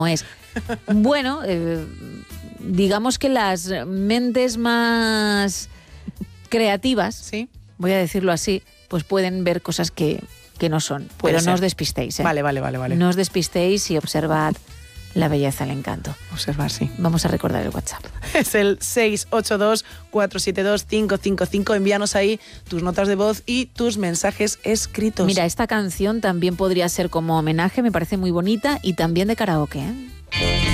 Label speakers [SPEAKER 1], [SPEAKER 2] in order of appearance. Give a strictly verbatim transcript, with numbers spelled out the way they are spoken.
[SPEAKER 1] es. Bueno, eh, digamos que las mentes más creativas,
[SPEAKER 2] ¿Sí?
[SPEAKER 1] voy a decirlo así, pues pueden ver cosas que, que no son.
[SPEAKER 2] Puede
[SPEAKER 1] Pero
[SPEAKER 2] ser.
[SPEAKER 1] no os despistéis, ¿eh?
[SPEAKER 2] Vale, vale, vale, vale.
[SPEAKER 1] No os despistéis y observad la belleza, el encanto.
[SPEAKER 2] Observar, sí.
[SPEAKER 1] Vamos a recordar el WhatsApp.
[SPEAKER 2] Es el seis ocho dos, cuatro siete dos, cinco cinco cinco. Envíanos ahí tus notas de voz y tus mensajes escritos.
[SPEAKER 1] Mira, esta canción también podría ser como homenaje, me parece muy bonita y también de karaoke, ¿eh?